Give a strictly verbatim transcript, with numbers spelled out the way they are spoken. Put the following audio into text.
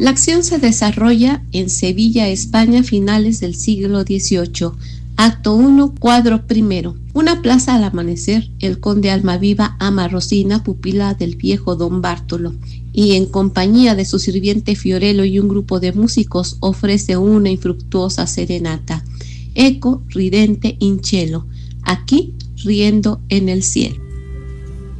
La acción se desarrolla en Sevilla, España, finales del siglo dieciocho. Acto uno, cuadro primero. Una plaza al amanecer, el conde Almaviva ama a Rosina, pupila del viejo don Bártolo, y en compañía de su sirviente Fiorello y un grupo de músicos ofrece una infructuosa serenata. Eco ridente in cielo, aquí riendo en el cielo.